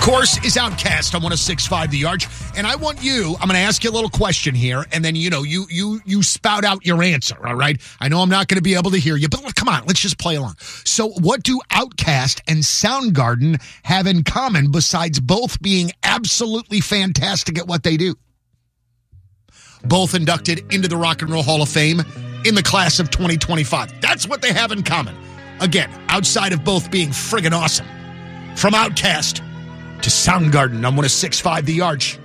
course, is Outkast on 106.5 The Arch. And I want you, I'm going to ask you a little question here, and then, you spout out your answer, all right? I know I'm not going to be able to hear you, but come on, let's just play along. So what do Outkast and Soundgarden have in common besides both being absolutely fantastic at what they do? Both inducted into the Rock and Roll Hall of Fame in the class of 2025. That's what they have in common. Again, outside of both being friggin' awesome. From Outkast to Soundgarden on 106.5 The Arch.